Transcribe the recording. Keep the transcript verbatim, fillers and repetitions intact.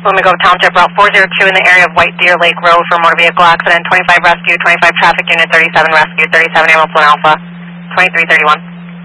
Let me go Township Route four zero two in the area of White Deer Lake Road for motor vehicle accident. twenty-five rescue, twenty-five traffic unit, thirty-seven rescue, thirty-seven Hamilton Alpha, twenty-three thirty-one.